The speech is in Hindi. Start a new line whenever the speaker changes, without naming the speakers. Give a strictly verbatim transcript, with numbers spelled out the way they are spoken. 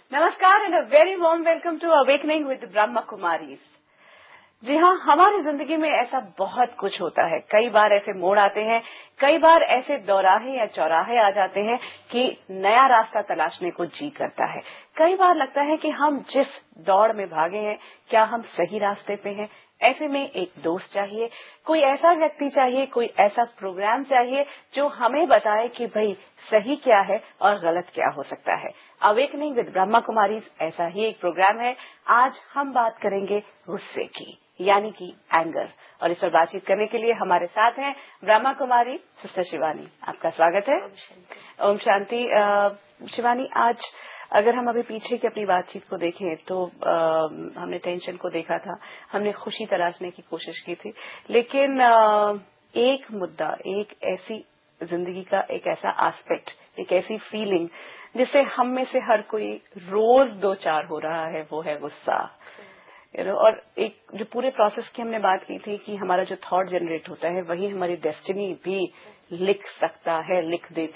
नमस्कार and a very warm welcome to awakening with Brahma Kumaris. जी हाँ, हमारी जिंदगी में ऐसा बहुत कुछ होता है। कई बार ऐसे मोड़ आते हैं, कई बार ऐसे दौराहे या चौराहे आ जाते हैं कि नया रास्ता तलाशने को जी करता है। कई बार लगता है कि हम जिस दौड़ में भागे हैं, क्या हम सही रास्ते पे हैं? ऐसे में एक दोस्त चाहिए, कोई ऐसा व्यक्ति चाहिए, कोई ऐसा प्रोग्राम चाहिए जो हमें बताए कि भाई सही क्या है और गलत क्या हो सकता है। अवेकनिंग विद ब्रह्मा कुमारीज ऐसा ही एक प्रोग्राम है। आज हम बात करेंगे गुस्से की, यानी कि एंगर, और इस पर बातचीत करने के लिए हमारे साथ हैं ब्रह्मा कुमारी सिस्टर शिवानी। आपका स्वागत है। ओम शांति। शिवानी, आज अगर हम अभी पीछे की अपनी बातचीत को देखें तो आ, हमने टेंशन को देखा था, हमने खुशी तलाशने की कोशिश की थी, लेकिन आ, एक मुद्दा, एक ऐसी जिंदगी का एक ऐसा एस्पेक्ट, एक ऐसी फीलिंग जिससे हम में से हर कोई रोज दो चार हो रहा है, वो है गुस्सा। यू नो, और एक जो पूरे प्रोसेस की हमने बात की थी कि हमारा जो थॉट जनरेट होता है वही हमारी डेस्टिनी भी लिख सकता है, लिख देता